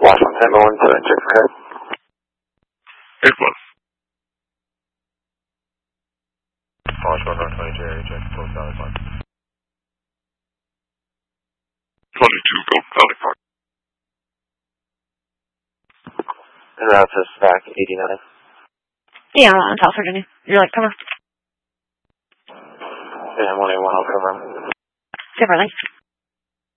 Washington, going to JFK. 8-1. Washington, North 22 area, check, Golden Valley Park. 22, Golden Valley Park. And route to SPAC 89. Yeah, on South Virginia. You're like, come on. Yeah, 181, I'll confirm. Differently.